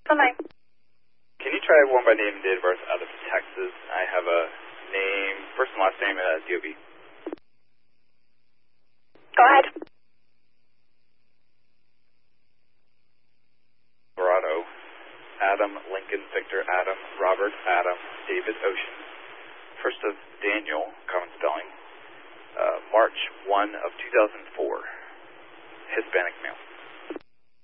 Bye-bye. Can you try one by name and date of birth out of Texas? I have a name, first and last name, DOB. Go ahead. Colorado, Adam, Lincoln, Victor, Adam, Robert, Adam, David, Ocean. First of Daniel, common spelling, March 1 of 2004, Hispanic male.